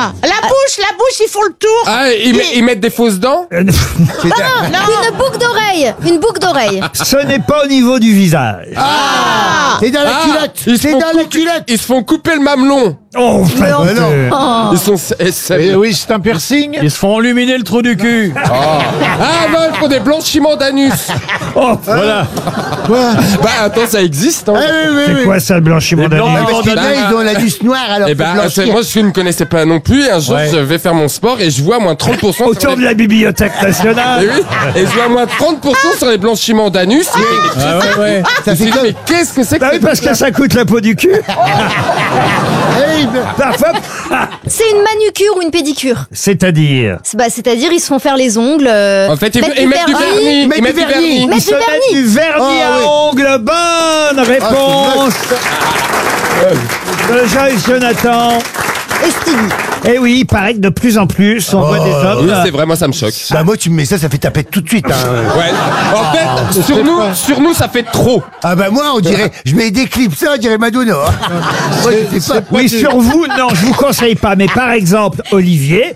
La bouche, ils font le tour. Ah, ils mettent des fausses dents? Non. Une boucle d'oreille. Ce n'est pas au niveau du visage. C'est dans la culotte. C'est dans la culotte. Ils se font couper le mamelon. Oh, Ils sont... Oui, c'est un piercing. Ils se font illuminer le trou du cul. Ah non, ils font des blanchiments d'anus. oh, Voilà. Bah attends, ça existe, hein. c'est quoi ça, le blanchiment d'anus? Parce que là, ils ont l'anus noir, alors Eh faut ben, blanchir. moi je ne connaissais pas non plus. Un jour, je vais faire mon sport et je vois moins 30% sur Autour de la Bibliothèque Et nationale. oui, et je vois moins 30% sur les blanchiments d'anus. Ouais. Ça fait comme... Mais qu'est-ce que c'est que Bah oui, parce que ça coûte la peau du cul. Parfois. C'est une manucure ou une pédicure. C'est-à-dire C'est-à-dire, ils se font faire les ongles. En fait, ils mettent du vernis. Ils mettent du vernis. Mettre Ils se du mettent vernis. du vernis à ongles. Bonne réponse de Joyce Jonathan. Et Stevie. Eh oui, il paraît que de plus en plus, on voit des hommes. Oui, c'est vrai, moi ça me choque. Bah moi tu me mets ça fait taper tout de suite. Hein. Ouais. En fait, sur nous, ça fait trop. Ah bah moi on dirait, je mets des clips ça, on dirait Madonna. Moi je sais pas. Oui, sur vous, non, je vous conseille pas. Mais par exemple, Olivier,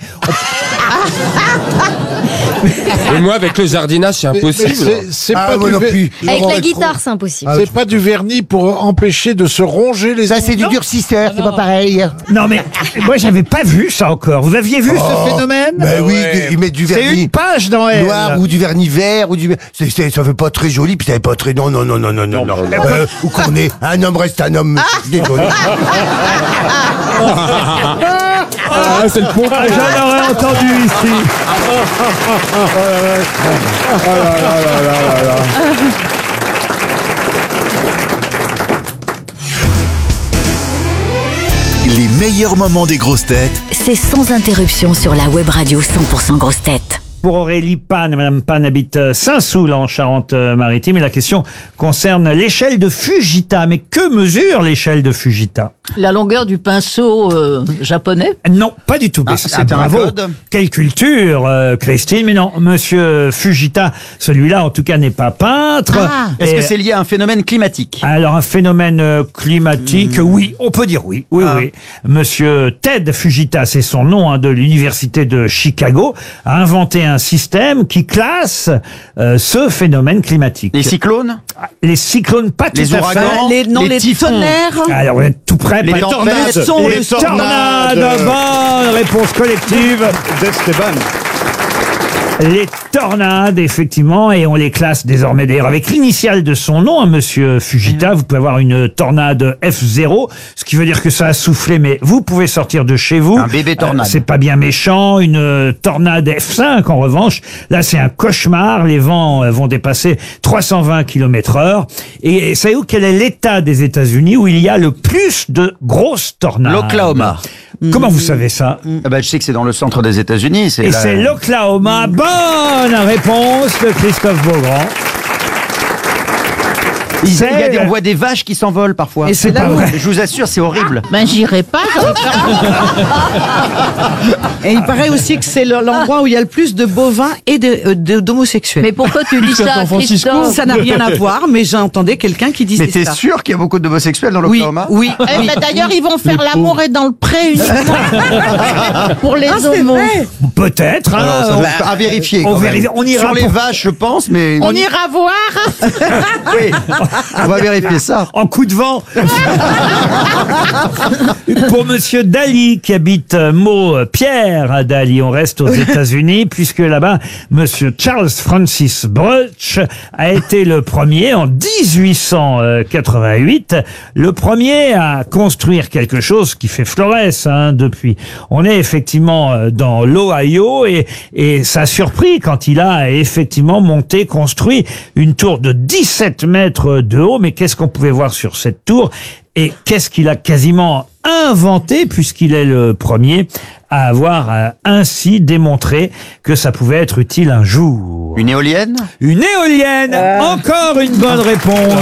Et moi, avec le jardinage, c'est impossible. C'est Ah pas moi du non plus. Avec la guitare, c'est impossible. C'est pas du vernis pour empêcher de se ronger les Ça c'est du durcisseur, c'est pas pareil. non mais moi j'avais pas vu ça encore. Vous aviez vu ce phénomène? Bah oui, ils mettent du C'est vernis une page dans elle. noir ou du vernis vert ou du. Ça fait pas très joli, puis ça fait pas très. Non. Ou qu'on est un homme reste un homme. Désolé. C'est le pont. J'en aurais entendu ici. Les meilleurs moments des grosses têtes C'est sans interruption sur la web radio 100% grosses têtes. Pour Aurélie Pan, Madame Pan habite Saint-Soul en Charente-Maritime et la question concerne l'échelle de Fujita. Mais que mesure l'échelle de Fujita? La longueur du pinceau japonais. Non, pas du tout. Mais c'est bravo. Quelle culture, Christine. Mais non, Monsieur Fujita, celui-là en tout cas n'est pas peintre. Est-ce que c'est lié à un phénomène climatique? Alors un phénomène climatique, oui, on peut dire oui. Oui. Monsieur Ted Fujita, c'est son nom, de l'université de Chicago, a inventé un système qui classe ce phénomène climatique. Les cyclones? Les cyclones, pas tout Les à fait. ouragans? Les typhons? tonnerres. Alors vous êtes tout près. Les pas- tornades? Les tornades. Bonne réponse collective. Les tornades, effectivement, et on les classe désormais d'ailleurs avec l'initiale de son nom, Monsieur Fujita. Vous pouvez avoir une tornade F0, ce qui veut dire que ça a soufflé, mais vous pouvez sortir de chez vous. Un bébé tornade. C'est pas bien méchant. Une tornade F5, en revanche, là c'est un cauchemar. Les vents vont dépasser 320 km/h. Et savez-vous quel est l'état des États-Unis où il y a le plus de grosses tornades? L'Oklahoma. Comment vous savez ça? Je sais que c'est dans le centre des États-Unis. Et c'est l'Oklahoma. Bonne réponse de Christophe Beaugrand. On voit des vaches qui s'envolent parfois. Et c'est pas vrai. Je vous assure, c'est horrible. Ben j'irai pas. Et il paraît aussi que c'est l'endroit où il y a le plus de bovins et d'homosexuels. Mais pourquoi tu dis ça, Christophe? Ça n'a rien à voir, mais j'entendais quelqu'un qui disait Mais t'es ça. sûr qu'il y a beaucoup d'homosexuels dans Oui, l'Oklahoma? oui. D'ailleurs, ils vont faire l'amour et dans le pré uniquement pour les c'est homos. vrai. Peut-être. À vérifier. on quand même. vérifie. On ira Sur les pour- vaches, je pense, mais On ira voir. oui, on va vérifier ça. En coup de vent. Pour Monsieur Daly, qui habite Pierre à Daly. On reste aux États-Unis, puisque là-bas, Monsieur Charles Francis Bruch a été le premier, en 1888, le premier à construire quelque chose qui fait florès, depuis. On est effectivement dans l'Ohio et ça a surpris quand il a effectivement construit une tour de 17 mètres de haut. Mais qu'est-ce qu'on pouvait voir sur cette tour? Et qu'est-ce qu'il a quasiment inventé, puisqu'il est le premier à avoir ainsi démontré que ça pouvait être utile un jour? Une éolienne? Une éolienne. Encore une bonne réponse.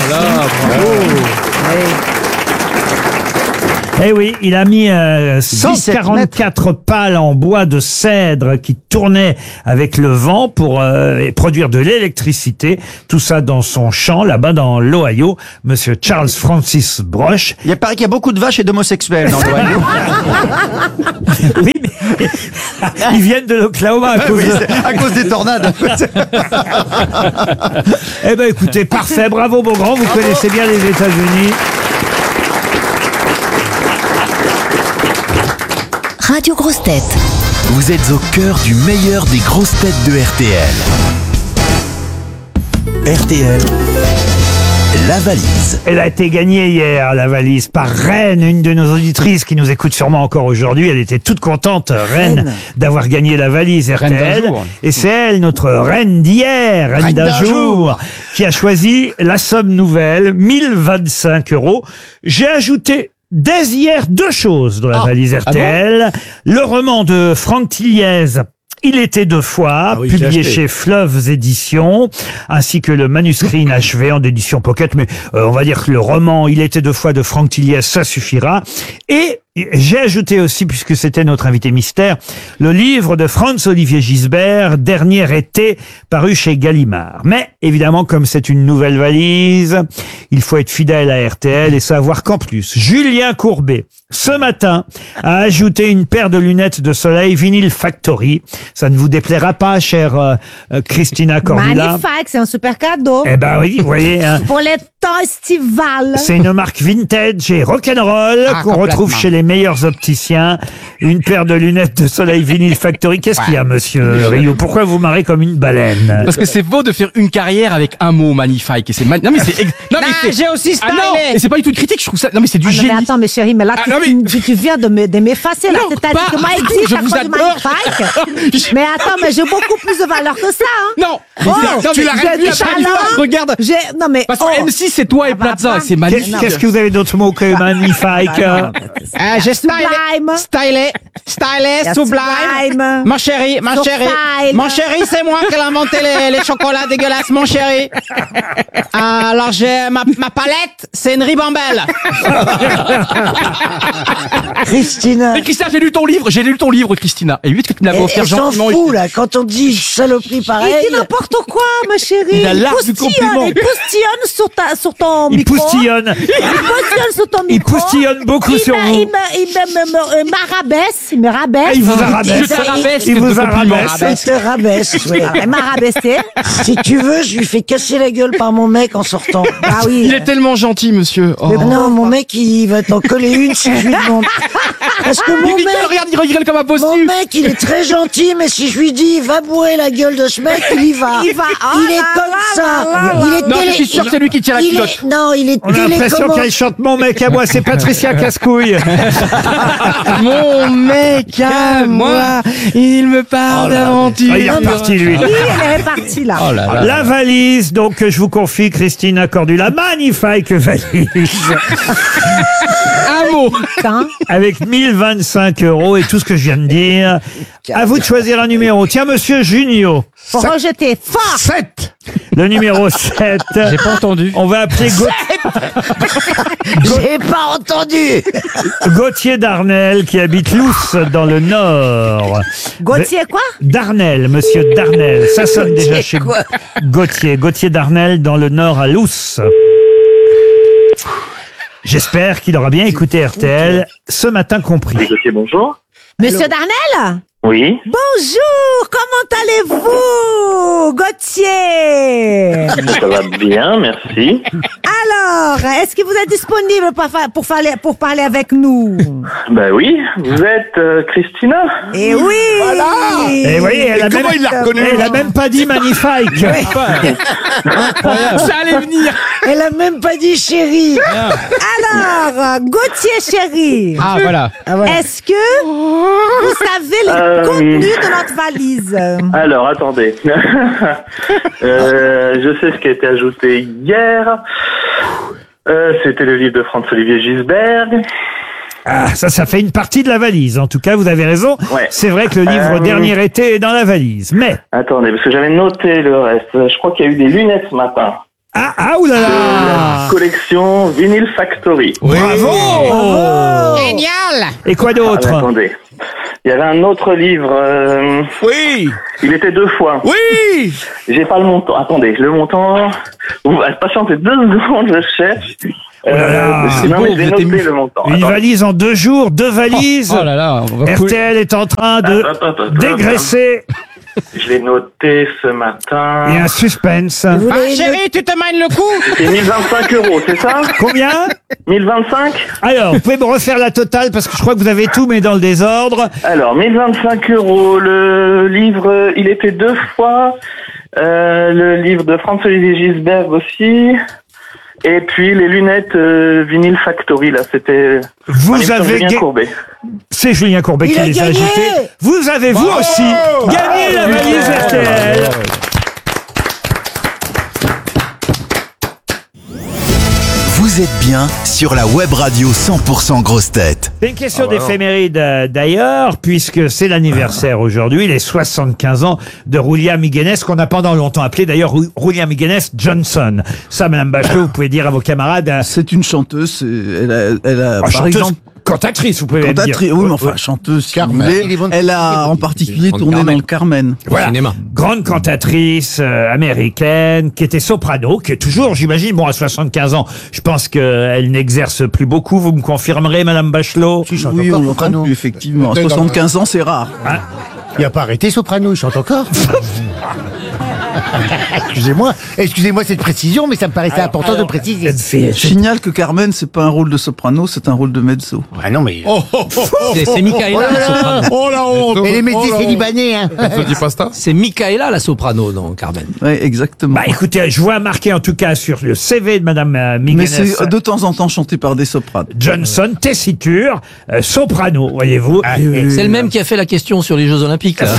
Eh oui, il a mis 144 pales en bois de cèdre qui tournaient avec le vent pour produire de l'électricité. Tout ça dans son champ, là-bas dans l'Ohio. Monsieur Charles Francis Bruch. Il paraît qu'il y a beaucoup de vaches et d'homosexuels dans l'Ohio. Oui, mais Ils viennent de l'Oklahoma à cause, À cause des tornades. Eh ben écoutez, parfait, bravo Beaugrand, vous connaissez bien les États-Unis. Radio Grosses Têtes. Vous êtes au cœur du meilleur des grosses têtes de RTL. RTL, la valise. Elle a été gagnée hier, la valise, par Reine, une de nos auditrices qui nous écoute sûrement encore aujourd'hui. Elle était toute contente, Reine, d'avoir gagné la valise RTL. Et c'est elle, notre Reine d'hier, Reine d'un jour, qui a choisi la somme nouvelle, 1025 €. J'ai ajouté dès hier 2 choses dans la valise RTL. Le roman de Franck Tilliez, Il était 2 fois, publié chez Fleuves Éditions, ainsi que le manuscrit inachevé en édition pocket, mais on va dire que le roman Il était 2 fois de Franck Tilliez, ça suffira. Et j'ai ajouté aussi, puisque c'était notre invité mystère, le livre de Franz-Olivier Gisbert, Dernier été, paru chez Gallimard. Mais évidemment, comme c'est une nouvelle valise, il faut être fidèle à RTL et savoir qu'en plus, Julien Courbet, ce matin, a ajouté une paire de lunettes de soleil Vinyl Factory. Ça ne vous déplaira pas, chère Christina Cordula. Magnifique, c'est un super cadeau. Eh ben oui, vous voyez. Pour les temps estivales. C'est une marque vintage et rock'n'roll qu'on retrouve chez les meilleurs opticiens. Une paire de lunettes de soleil Vinyl Factory. Qu'est-ce qu'il y a, monsieur Rio? Pourquoi vous marrez comme une baleine? Parce que c'est beau de faire une carrière avec un mot magnifique. Et c'est non mais c'est j'ai aussi stylé. non, et c'est pas du tout une critique, je trouve ça. Non mais c'est du génie. Mais attends, mais chérie, mais là tu viens de m'effacer là. C'est-à-dire que moi, il dit je chaque vous fois du magnifique. Mais attends, mais j'ai beaucoup plus de valeur que ça. Hein. Non. Tu l'as vu, regarde. Non mais parce que M6 c'est toi et Plaza, c'est magnifique. Qu'est-ce que vous avez d'autres mots que magnifique? J'ai stylé, sublime. Mon chéri, c'est moi qui ai inventé les chocolats dégueulasses, mon chéri. Alors j'ai ma palette, c'est une ribambelle. Christina. Mais Christina, j'ai lu ton livre, Christina. Et oui, est-ce que tu me l'avais offert gentiment? S'en fout, là, quand on dit saloperie pareil. Il dit n'importe quoi, ma chérie. Il a l'art du compliment. Il postillonne sur ton micro. Il postillonne sur ton micro. Il postillonne beaucoup sur vous. Il m'arabaisse. Il me rabaisse. Il vous arabaisse. Je te rabaisse. Il vous arabaisse. Il te rabaisse, oui. Il m'a rabaissé. Si tu veux, je lui fais casser la gueule par mon mec en sortant. Ah oui. Il est tellement gentil, monsieur. Oh. Mais non, mon mec, il va t'en coller une si je lui demande. Parce que mon mec, regarde, il rigole comme un postu. mon mec, il est très gentil, mais si je lui dis, va bourrer la gueule de ce mec, il y va. Il va. Il est comme ça. Il est Non, je suis sûr que c'est lui qui tient la culotte. Non, il est On a l'impression qu'elle chante Mon mec à moi, c'est Patricia Cascouille. Mon mec à moi, il me parle d'aventure. Ah, il est reparti, lui. Oui, elle est partie là. Oh là là. La valise, donc, que je vous confie, Christina Cordula, magnifique valise. Un mot. Avec 1025 € et tout ce que je viens de dire. À vous de choisir un numéro. Tiens, monsieur Junio. Pour rejeter fort. 7. Le numéro 7. J'ai pas entendu. On va appeler J'ai pas entendu. Gauthier Darnel, qui habite Lousse, dans le Nord. Gauthier quoi? Darnel, monsieur Darnel. Ça sonne déjà chez Gauthier. Gauthier Darnel, dans le Nord, à Lousse. J'espère qu'il aura bien écouté RTL, ce matin compris. Gauthier, bonjour. Monsieur Darnel? Oui. Bonjour, comment allez-vous, Gauthier? Ça va bien, merci. Alors, est-ce que vous êtes disponible pour parler avec nous? Ben oui, vous êtes Christina? Eh oui! Voilà. Et vous voyez, elle a même pas dit magnifique. Ça allait venir. Elle a même pas dit chérie. Alors, Gauthier chéri. Ah voilà. Est-ce que vous savez le contenu de notre valise? Alors, attendez. Je sais ce qui a été ajouté hier. C'était le livre de Franz-Olivier Gisbert. Ah, ça fait une partie de la valise. En tout cas, vous avez raison. Ouais. C'est vrai que le livre Dernier été est dans la valise. Mais... Attendez, parce que j'avais noté le reste. Je crois qu'il y a eu des lunettes ce matin. Ah, oulala! Collection Vinyl Factory. Oui. Bravo! Génial! Et quoi d'autre? Attendez. Il y avait un autre livre. Oui! Il était 2 fois. Oui! J'ai pas le montant. Attendez, le montant. Patientez 2 secondes, je cherche. Non, mais j'ai noté le montant. Une Attends. valise en 2 jours, 2 valises. Oh là là, on va RTL est en train de Attends. dégraisser. Je l'ai noté ce matin. Il y a un suspense. Ah, chérie, tu te manges le coup? C'est 1025 €, c'est ça? Combien? 1025? Alors, vous pouvez me refaire la totale parce que je crois que vous avez tout, mais dans le désordre. Alors, 1025 €. Le livre, il était 2 fois. Le livre de Franz-Olivier Gisbert aussi. Et puis les lunettes Vinyl Factory, là, c'était... Vous avez Julien Courbet. C'est Julien Courbet qui Il a les a gagné. ajoutés. Vous avez, vous aussi, gagné la valise RTL. Vous êtes bien sur la web radio 100% grosses têtes. C'est une question d'éphéméride d'ailleurs, puisque c'est l'anniversaire aujourd'hui, les 75 ans de Roulia Miguenes, qu'on a pendant longtemps appelé d'ailleurs Roulia Miguenes Johnson. Ça, Madame Bachelot, vous pouvez dire à vos camarades... C'est une chanteuse, elle a par chanteuse, exemple... cantatrice, vous pouvez même dire. Cantatrice, oui, mais enfin, chanteuse, si vous Carmen. voulez. Elle a en particulier tourné dans le Carmen. Voilà. Cinéma. Grande cantatrice américaine, qui était soprano, qui est toujours, j'imagine, bon, à 75 ans, je pense qu'elle n'exerce plus beaucoup. Vous me confirmerez, Madame Bachelot? Oui, on l'entend plus, effectivement. À 75 ans, c'est rare. Hein? Il a pas arrêté Soprano, il chante encore. Excusez-moi cette précision, mais ça me paraissait important de préciser. Je signale que Carmen, c'est pas un rôle de soprano, c'est un rôle de mezzo. Ah non, mais... C'est Michaela, la soprano. Oh la honte. Et les métiers, c'est libanais, hein. Dis pasta. C'est Michaela, la soprano, dans Carmen. Oui, exactement. Bah écoutez, je vois marqué en tout cas sur le CV de Madame Mais Miguenes c'est de temps en temps chanté par des sopranes. Johnson, tessiture, soprano, voyez-vous. C'est le même qui a fait la question sur les Jeux Olympiques, là.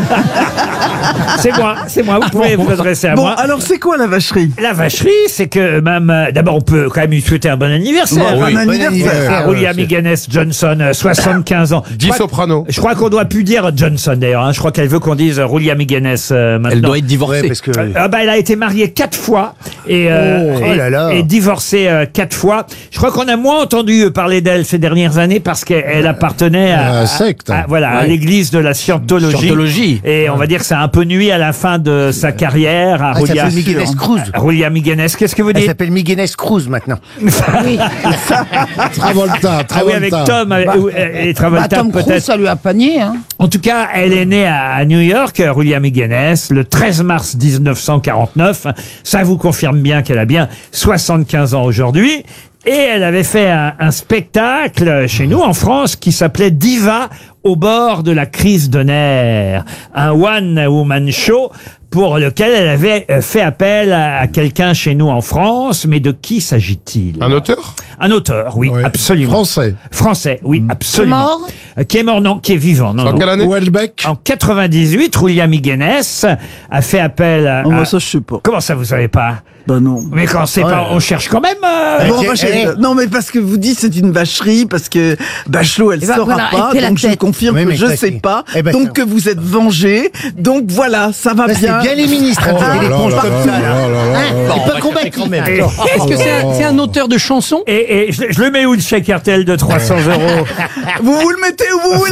C'est moi, vous pouvez vous adresser à Bon, moi. alors c'est quoi la vacherie? La vacherie, c'est que même, d'abord on peut quand même lui souhaiter un bon anniversaire. Bon, bon anniversaire. À Roulia Miguenes Johnson, 75 ans. Dis soprano. Je crois qu'on doit plus dire Johnson d'ailleurs. Hein. Je crois qu'elle veut qu'on dise Roulia Miguenes maintenant. Elle doit être divorcée. Ouais, parce que... Elle a été mariée 4 fois et, là là. et divorcée 4 fois. Je crois qu'on a moins entendu parler d'elle ces dernières années parce qu'elle appartenait à secte. à l'église de la Scientologie. Scientologie. Et on va dire que ça a un peu nuit à la fin de sa carrière à Elle Roulia. s'appelle Miguenes Cruz. Roulia Miguenes, qu'est-ce que vous Elle dites? s'appelle Miguenes Cruz maintenant. Travolta. Ah oui, avec Tom et Travolta Tom Cruise, peut-être. ça lui a panié, hein. En tout cas, elle est née à New York, Roulia Miguenes, le 13 mars 1949. Ça vous confirme bien qu'elle a bien 75 ans aujourd'hui. Et elle avait fait un spectacle chez nous en France qui s'appelait Diva au bord de la crise de nerfs. Un one-woman show pour lequel elle avait fait appel à quelqu'un chez nous en France. Mais de qui s'agit-il? Un auteur? Un auteur, oui, Ouais. absolument. Français, oui, absolument. Qui est mort, non, qui est vivant. Non, En non. quelle année? Houellebecq. En 98, Roulia Miguenes a fait appel à... Oh, moi, ça, je sais pas. Comment ça, vous savez pas? Bah non. Mais quand c'est pas, on cherche quand même. Bon, non, mais parce que vous dites c'est une vacherie, parce que Bachelot, elle Eh ben, saura voilà, pas, elle fait la donc je tête. confirme Oui, que mais je ça, sais c'est- pas, Eh ben, donc ça- que vous êtes vengé, donc voilà, ça va Là, c'est bien. bien les ministres, hein, qui font des éponges comme ça, là. Hein, c'est pas combattu. Est-ce que c'est un auteur de chansons? Et je le mets où le chèque RTL de 300 €? Vous le mettez où vous voulez.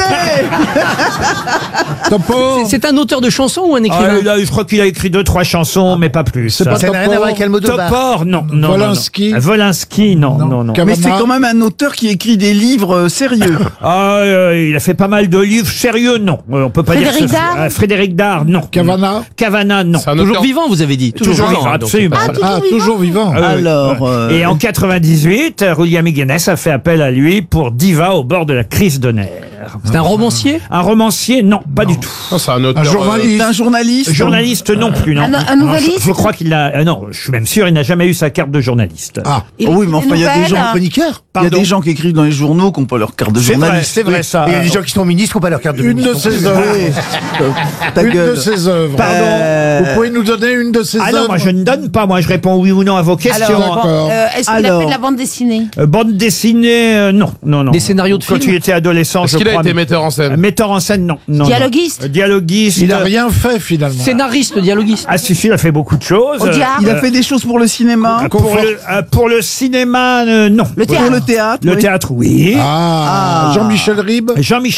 Topo. C'est un auteur de chansons ou un écrivain? Je crois qu'il a écrit 2-3 chansons, mais pas plus. C'est pas Ça n'a rien à voir avec Almodovar. Topor, non. Volinsky. Non. Volinsky, non. Mais Cavana. c'est quand même un auteur qui écrit des livres sérieux. Il a fait pas mal de livres sérieux, non. On peut pas Frédéric dire ce- Dard Frédéric Dard, non. Cavana. Cavana, non. C'est un Toujours auteur. vivant, vous avez dit. Toujours vivant, hein, donc absolument. c'est pas- Ah, toujours vivant. Ah oui. Alors, Et en 98, Roulia Miguenes a fait appel à lui pour Diva au bord de la crise de nerfs. C'est un romancier? Un romancier, non, pas du tout. Non, c'est un auteur. Un journaliste. un journaliste. Journaliste, non plus, non. Un nouvelliste Je crois qu'il a... non, je suis même sûr, il n'a jamais eu sa carte de journaliste. Ah. Oh oui, mais enfin, il y a des gens, Chroniqueur. il y a des gens qui écrivent dans les journaux qui n'ont pas leur carte de C'est vrai, journaliste. c'est vrai ça. Et il y a des gens qui sont ministres qui n'ont pas leur carte de Une de ministre. ses œuvres. Ta Une gueule. de ses œuvres. Pardon. Vous pouvez nous donner une de ses Ah œuvres? non, moi je ne donne pas, moi je réponds oui ou non à vos questions. D'accord. Est-ce qu'il a Alors. fait de la bande dessinée? Bande dessinée, non. Des scénarios de Quand films? il était adolescent, Est-ce je qu'il a crois. été mais- metteur en scène? Metteur en scène, non. non Dialoguiste non. Dialoguiste. Il a rien fait finalement. Scénariste, dialoguiste. Ah si, il a fait beaucoup de choses. Audiard. Il a fait des choses pour le cinéma, Pour le cinéma, non. Le pour théâtre. le théâtre. Le oui. théâtre, oui. Ah. Jean-Michel Ribes. Jean-Michel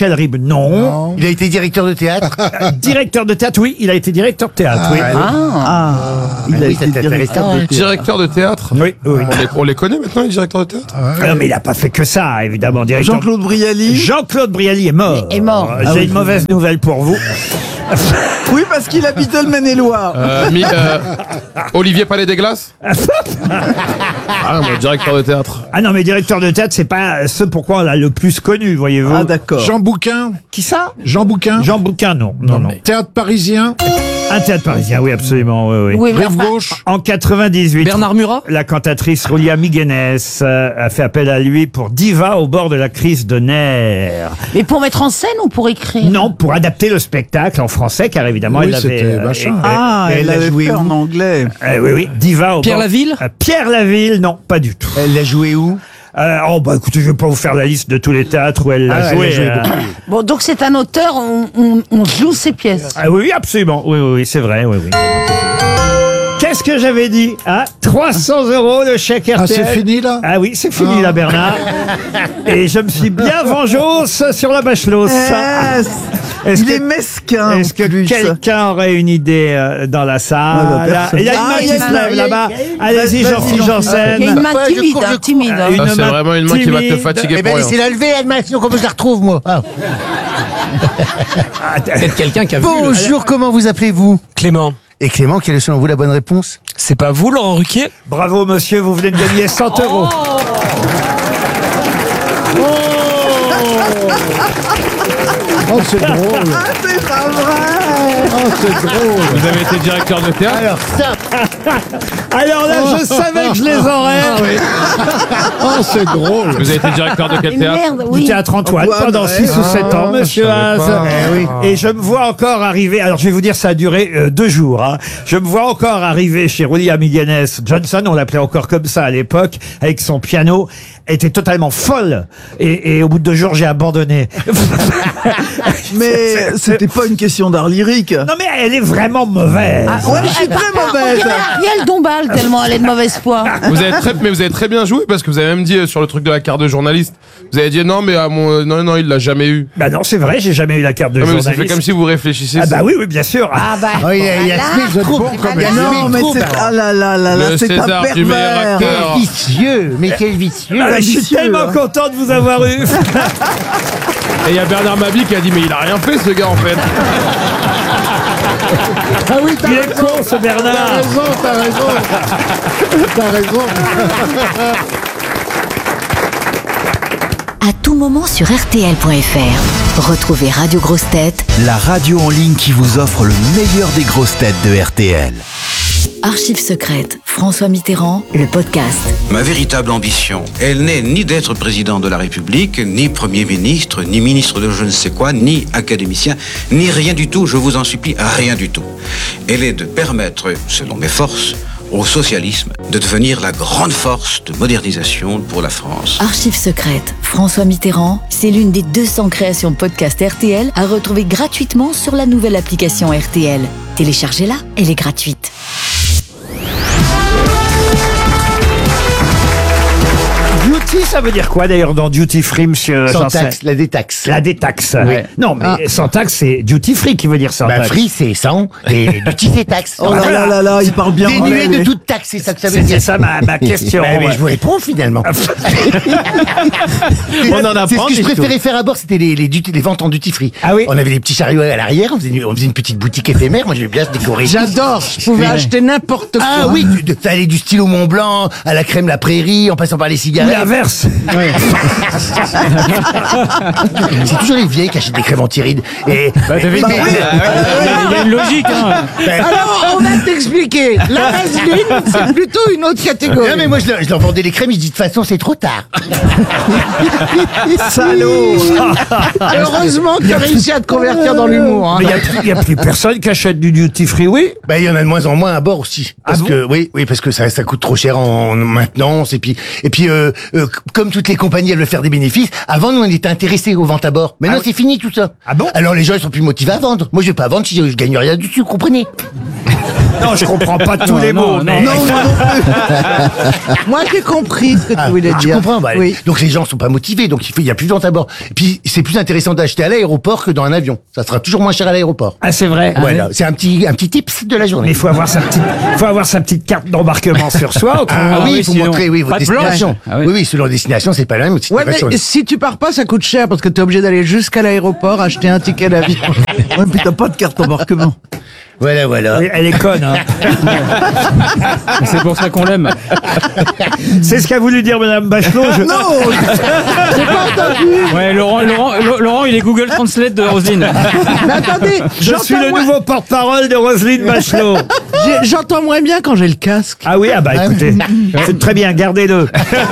Michel Ribes, non. Il a été directeur de théâtre. Directeur de théâtre, oui, il a été directeur de théâtre, oui. Il a été directeur de théâtre. Directeur de théâtre. Oui, oui. On les connaît maintenant, les directeurs de théâtre. Non, mais il n'a pas fait que ça, évidemment. Directeur... Jean-Claude Brialy. Jean-Claude Brialy est mort. Est mort. J'ai une mauvaise nouvelle pour vous. Oui, parce qu'il habitait le Maine-et-Loire. Olivier Palais des Glaces. Ah, moi, directeur de théâtre. Ah non, mais directeur de théâtre, c'est pas ce pourquoi on l'a le plus connu, voyez-vous. Ah, d'accord. Jean Bouquin. Qui ça? Jean Bouquin. Jean Bouquin, non. Non, non. Théâtre parisien. Un théâtre parisien, oui, absolument, oui, oui. Oui, mais Rive enfin, gauche. En 98, Bernard Murat. la cantatrice Roulia Miguenes a fait appel à lui pour Diva au bord de la crise de nerfs. mais pour mettre en scène ou pour écrire? Non, pour adapter le spectacle en français, car évidemment, Oui, elle avait... c'était machin. Ah, elle elle a avait joué fait où en anglais. oui, oui, Diva au Pierre bord... Laville. Pierre Laville, non, pas du tout. Elle l'a joué où? Oh, bah écoutez, je vais pas vous faire la liste de tous les théâtres où elle l'a Ah, elle joué. a joué beaucoup. Bon, donc c'est un auteur, on joue ses pièces. Ah oui, absolument. Oui, oui, oui, c'est vrai, oui, oui. Qu'est-ce que j'avais dit? 300 € de chèque RTL. Ah, c'est fini, là? Ah oui, c'est fini, là, Bernard. Et je me suis bien vengeance sur la Bachelot. Il est mesquin. Est-ce que en plus. quelqu'un aurait une idée dans la salle? personne. Il y a une main qui se lève là-bas. Allez-y, Jean-Philippe Janssen. Il y a une main timide, hein, timide. hein. Une Ah, c'est main vraiment une main qui va te timide. fatiguer Eh pour ben, rien. laissez-la lever, elle m'a sinon comment je la retrouve, moi. Ah. Peut-être quelqu'un qui a vu. Bonjour, comment vous appelez-vous? Clément. Et Clément, quelle est selon vous la bonne réponse? C'est pas vous, Laurent Ruquier? Bravo, monsieur, vous venez de gagner 100 €. Oh, c'est drôle. Ah, c'est pas vrai. Oh, c'est drôle. Vous avez été directeur de théâtre. Alors ça, Alors là, je savais que je les aurais. Oh, c'est drôle. Vous avez été directeur de quel Et théâtre? merde, Du oui. théâtre Antoine Antoine, pendant ouais. 6 ou 7 ans, monsieur je savais Haas. pas. Et je me vois encore arriver, alors je vais vous dire, ça a duré 2 jours. Hein. Je me vois encore arriver chez Roulia Miguenes Johnson, on l'appelait encore comme ça à l'époque, avec son piano. Elle était totalement folle. Et au bout de 2 jours, j'ai abandonné. Mais c'était pas une question d'art lyrique. Non mais elle est vraiment mauvaise. Ouais, je suis très On mauvaise. dirait Ariel Dombal, tellement elle est de mauvaise foi. Vous avez très bien joué parce que vous avez même dit sur le truc de la carte de journaliste. Vous avez dit non mais non il l'a jamais eu. Bah non, c'est vrai, j'ai jamais eu la carte de Non, mais journaliste. ça fait comme si vous réfléchissiez. Ah bah oui, oui, bien sûr. Ah bah, oh, il y a ce Vous êtes bon quand même. Non, mais c'est ah là là là là, Le c'est un César du meilleur pervers. acteur. Quel vicieux, mais quel vicieux. Ah, je suis vicieux, tellement hein. content de vous avoir eu. Et il y a Bernard Mabie qui a dit mais il a rien fait ce gars en fait. Ah oui, t'as Il est raison. con, ce Bernard. T'as raison. T'as raison. À tout moment sur RTL.fr. Retrouvez Radio Grosses Têtes, La radio en ligne qui vous offre le meilleur des grosses têtes de RTL. Archives secrètes, François Mitterrand, le podcast. Ma véritable ambition, elle n'est ni d'être président de la République, ni Premier ministre, ni ministre de je ne sais quoi, ni académicien, ni rien du tout, je vous en supplie, rien du tout. Elle est de permettre, selon mes forces, au socialisme de devenir la grande force de modernisation pour la France. Archives secrètes, François Mitterrand, c'est l'une des 200 créations podcast RTL à retrouver gratuitement sur la nouvelle application RTL. Téléchargez-la, elle est gratuite. Duty, ça veut dire quoi d'ailleurs dans duty free, monsieur Sans Janssen? taxe, la détaxe. La détaxe. Oui. Non, mais sans taxe, c'est duty free qui veut dire sans Bah, taxe. free, c'est sans, et duty, c'est taxe. Oh là là là là, il parle bien Dénué anglais. de toute taxe, c'est ça que ça veut C'est dire. ça ma question. Bah, mais je vous réponds finalement. On en apprend C'est ce que je des préférais choses. faire à bord, c'était les ventes en duty free. Ah oui. On avait des petits chariots à l'arrière, on faisait une petite boutique éphémère. Moi, j'aimais bien se décorer. J'adore. Je pouvais acheter n'importe quoi. Ah oui, ça allait du stylo Mont Blanc à la crème La Prairie, en passant par les Ou cigarettes. l'inverse. C'est toujours les vieilles qui achètent des crèmes anti-rides. Et Il y a une logique. Hein. Alors, on va t'expliquer. La vaseline, c'est plutôt une autre catégorie. non mais moi je leur vendais les crèmes, je dis de toute façon c'est trop tard. Salaud. Heureusement que tu as réussi à te convertir dans l'humour. Hein. Mais il y a plus personne qui achète du duty free, oui. Ben il y en a de moins en moins à bord aussi parce Ah bon que oui parce que ça coûte trop cher en maintenance et puis comme toutes les compagnies elles veulent faire des bénéfices, avant nous on était intéressés aux ventes à bord. Maintenant c'est fini tout ça. Ah bon? Alors les gens ils sont plus motivés à vendre. Moi je vais pas vendre si je gagne rien dessus, vous comprenez? Non, je comprends pas tous les mots. mais- Non, moi non plus. Moi, j'ai compris ce que tu voulais Tu dire. comprends, bah, Oui. donc les gens sont pas motivés, donc il y a plus de vente à bord. Et puis c'est plus intéressant d'acheter à l'aéroport que dans un avion. Ça sera toujours moins cher à l'aéroport. Ah, c'est vrai. Voilà, c'est un petit tips de la journée. Mais il faut avoir sa petite carte d'embarquement sur soi. Ah oui, il faut montrer vos Pas de blanche. destinations. Ah oui. Oui, selon la destination, c'est pas la même. Ouais, mais si tu pars pas, ça coûte cher parce que t'es obligé d'aller jusqu'à l'aéroport, acheter un ticket d'avion. Ouais, puis t'as pas de carte d'embarquement. Voilà. Oui, elle est conne, hein. C'est pour ça qu'on l'aime. C'est ce qu'a voulu dire Madame Bachelot. Non, j'ai pas entendu. Ouais, Laurent, il est Google Translate de Roselyne. Mais attendez, Je suis le nouveau porte-parole de Roselyne Bachelot. J'entends moins bien quand j'ai le casque. Ah oui, ah bah écoutez, c'est très bien, gardez-le.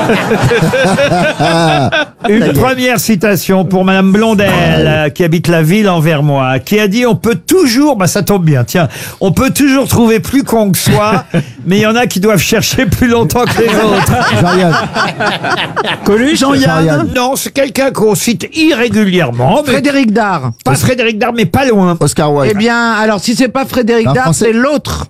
Une première citation pour Madame Blondel, qui habite la ville en Vermois, qui a dit: on peut toujours, bah ça tombe bien, tiens, on peut toujours trouver plus con que soi, mais il y en a qui doivent chercher plus longtemps que les autres. Jean-Yann. Coluche, Jean-Yann. Non, c'est quelqu'un qu'on cite irrégulièrement. Mais Frédéric Dard. pas Frédéric Dard, mais pas loin. Oscar Wilde. Eh bien, alors si c'est pas Frédéric Un Dard, Français. c'est l'autre.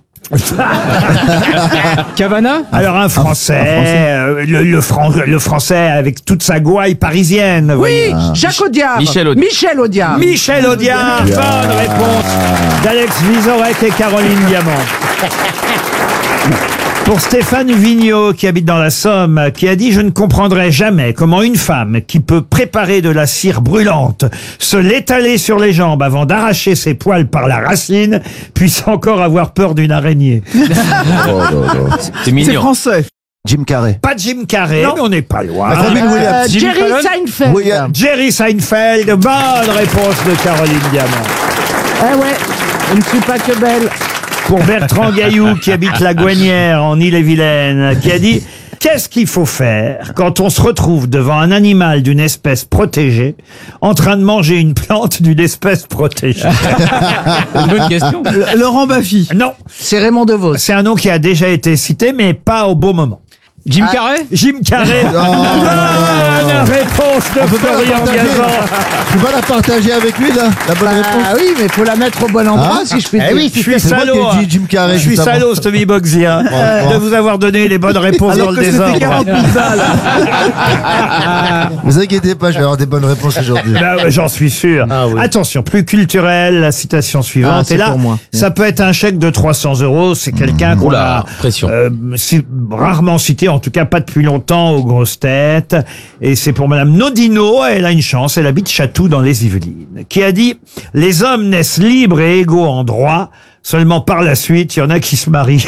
Cavana. Alors un Français, le Français avec toute sa gouaille parisienne. vous Oui, voyez. Jacques Audiard. Michel Audiard. Michel Audiard. Michel Audiard, bonne réponse d'Alex Vizorek et Caroline Diamant. Pour Stéphane Vigneault, qui habite dans la Somme, qui a dit: je ne comprendrai jamais comment une femme qui peut préparer de la cire brûlante, se l'étaler sur les jambes avant d'arracher ses poils par la racine, puisse encore avoir peur d'une araignée. C'est C'est mignon. français. Jim Carrey. Pas Jim Carrey, mais on n'est pas loin. Robin Williams. Jimmy Jerry Fallon. Seinfeld. William. Jerry Seinfeld, bonne réponse de Caroline Diamant. Ah ouais, je ne suis pas que belle. Pour Bertrand Gaillou, qui habite la Gouanière en Ille-et-Vilaine, qui a dit: qu'est-ce qu'il faut faire quand on se retrouve devant un animal d'une espèce protégée en train de manger une plante d'une espèce protégée? Une bonne question. Laurent Baffy. Non, C'est Raymond DeVos. c'est un nom qui a déjà été cité, mais pas au beau moment. Jim Carrey. Jim Carrey. Bonne réponse de Florian Gazan. Tu vas la partager avec lui, là, la bonne réponse. Ah oui, mais il faut la mettre au bon endroit, si je puis dire. Eh oui, Je suis C'est moi qui salaud. ai dit Jim Carrey. Je suis juste avant. salaud, Stevie Boxy, hein, de vous avoir donné les bonnes réponses Alors dans le que c'était désordre. 40 pizzas, là. Vous inquiétez pas, je vais avoir des bonnes réponses aujourd'hui. Bah ouais, j'en suis sûr. Ah oui. Attention, plus culturel, la citation suivante. Ah, c'est Et là, pour moi. ça peut être un chèque de 300 €. C'est quelqu'un qu'on Oula, a pression. rarement cité, en tout cas pas depuis longtemps, aux grosses têtes. Et c'est pour Madame Nodino. Elle a une chance. Elle habite Chatou dans les Yvelines, qui a dit: les hommes naissent libres et égaux en droit. Seulement par la suite, il y en a qui se marient.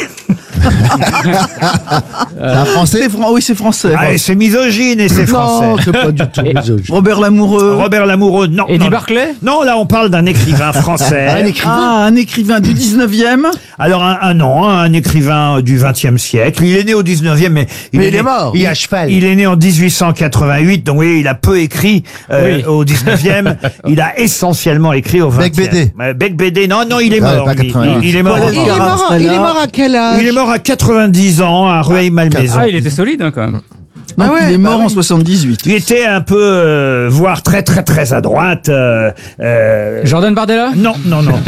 C'est un français. Oui, c'est français. Ah, et c'est misogyne et c'est français. Non, c'est pas du tout. Robert Lamoureux. Robert Lamoureux, non. Eddie non, Barclay. Non, là on parle d'un écrivain français. Ah, un écrivain du 19e. Alors un écrivain du XXe siècle. Il est né au 19e, mais Mais il est né- mort. Il est à cheval. Il est né en 1888, donc oui, il a peu écrit Oui. au 19e. Il a essentiellement écrit au 20e. Bec Bédé. Bec Bédé, non, il est Ah, mort. pas lui. 88. Il est mort. Il est mort à quel âge? Il est mort à 90 ans à Rueil-Malmaison. Ah, il était solide hein, quand même. Ah ouais, il est mort bah en oui. 78. Il était un peu, voire très très très à droite. Jordan Bardella. Non, non, non.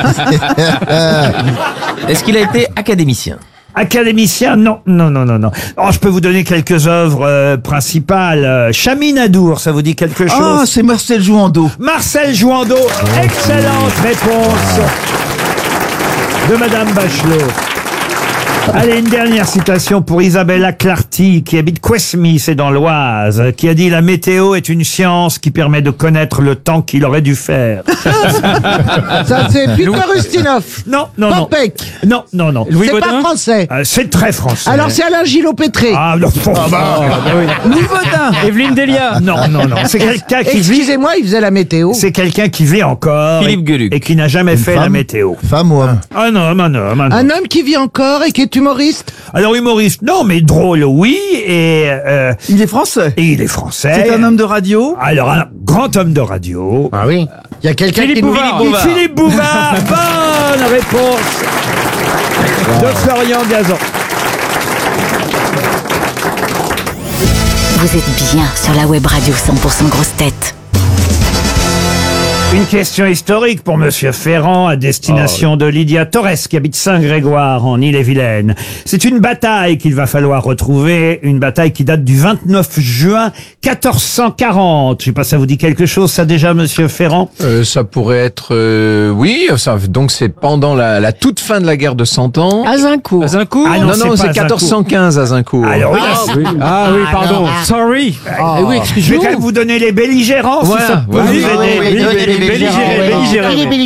Est-ce qu'il a été académicien? Académicien, non, non, non, non, non. Oh, je peux vous donner quelques œuvres principales. Chami Nadour, ça vous dit quelque chose? Ah, c'est Marcel Jouandeau. Marcel Jouandeau, excellente réponse de Madame Bachelot. Allez, une dernière citation pour Isabella Clarty, qui habite Couesmy, c'est dans l'Oise, qui a dit: la météo est une science qui permet de connaître le temps qu'il aurait dû faire. Ça, c'est Peter Ustinov. Non, non, non. Popek. Non, non, non. Louis C'est pas Baudin. français. C'est très français. Alors, c'est Alain Gillot-Pétré. Ah, non, Louis Baudin. Evelyne Delia. non, non, non. C'est quelqu'un qui vit. Excusez-moi, il faisait la météo. C'est quelqu'un qui vit encore. Philippe Gueluc. Et qui n'a jamais fait la femme météo. Femme ou homme? Ah non, non, non, non. Un homme qui vit encore et qui est humoriste. Alors humoriste, non, mais drôle, oui. Et Il est français. il est français. C'est un homme de radio. Alors un grand homme de radio. Ah oui. Il y a quelqu'un Philippe qui nous Bouvard. dit Philippe Bouvard. Bonne réponse de Florian Gazan. Vous êtes bien sur la web radio 100% grosse tête. Une question historique pour Monsieur Ferrand à destination de Lydia Torres qui habite Saint-Grégoire en Ille-et-Vilaine. C'est une bataille qu'il va falloir retrouver, une bataille qui date du 29 juin 1440. Je sais pas, ça vous dit quelque chose ça déjà Monsieur Ferrand? Ça pourrait être oui, donc c'est pendant la toute fin de la guerre de 100 ans. Azincourt. Ah non, c'est pas 1415 Azincourt. Alors, oui, pardon. Sorry. Oui, je vais quand même vous donner les belligérants si ça peut vous aider. Belligéré.